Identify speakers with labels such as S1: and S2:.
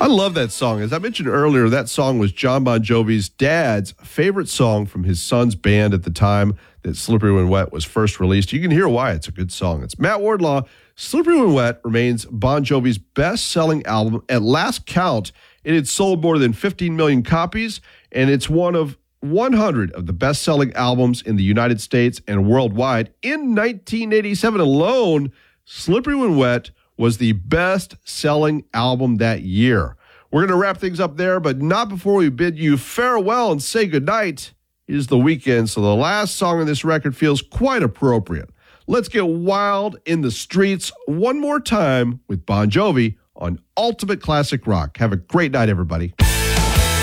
S1: I love that song. As I mentioned earlier, that song was John Bon Jovi's dad's favorite song from his son's band at the time that Slippery When Wet was first released. You can hear why it's a good song. It's Matt Wardlaw. Slippery When Wet remains Bon Jovi's best-selling album. At last count, it had sold more than 15 million copies, and it's one of 100 of the best-selling albums in the United States and worldwide. In 1987 alone, Slippery When Wet was the best-selling album that year. We're going to wrap things up there, but not before we bid you farewell and say goodnight. It is the weekend, so the last song on this record feels quite appropriate. Let's get wild in the streets one more time with Bon Jovi on Ultimate Classic Rock. Have a great night, everybody.